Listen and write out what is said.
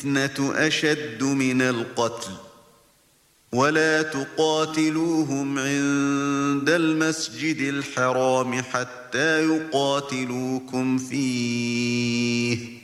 الْفِتْنَةُ أَشَدُّ مِنَ الْقَتْلِ وَلَا تُقَاتِلُوهُمْ عِندَ الْمَسْجِدِ الْحَرَامِ حَتَّى يُقَاتِلُوكُمْ فِيهِ